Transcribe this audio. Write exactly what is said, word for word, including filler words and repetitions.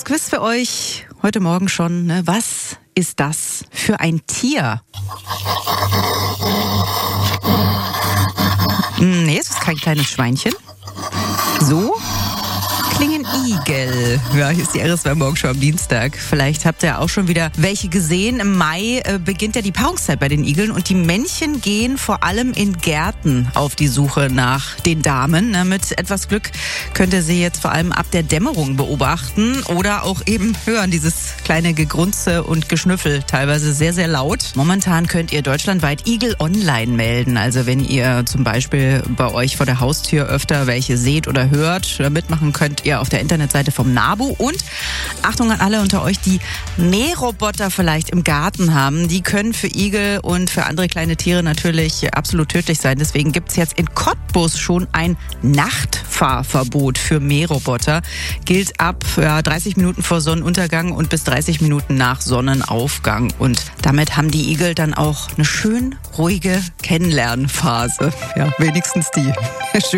Quiz für euch heute Morgen schon. Ne? Was ist das für ein Tier? Nee, es ist kein kleines Schweinchen. So klingen Igel. Ja, hier ist die R S W-Morgenshow am Dienstag. Vielleicht habt ihr auch schon wieder welche gesehen. Im Mai äh, beginnt ja die Paarungszeit bei den Igeln und die Männchen gehen vor allem in Gärten auf die Suche nach den Damen. Na, mit etwas Glück könnt ihr sie jetzt vor allem ab der Dämmerung beobachten oder auch eben hören, dieses kleine Gegrunze und Geschnüffel, teilweise sehr, sehr laut. Momentan könnt ihr deutschlandweit Igel online melden. Also wenn ihr zum Beispiel bei euch vor der Haustür öfter welche seht oder hört oder mitmachen könnt, ihr auf der Internetseite vom NABU. Und Achtung an alle unter euch, die Mähroboter vielleicht im Garten haben. Die können für Igel und für andere kleine Tiere natürlich absolut tödlich sein. Deswegen gibt es jetzt in Cottbus schon ein Nachtfahrverbot für Mähroboter. Gilt ab ja, dreißig Minuten vor Sonnenuntergang und bis dreißig Minuten nach Sonnenaufgang. Und damit haben die Igel dann auch eine schön ruhige Kennenlernphase. Ja, wenigstens die.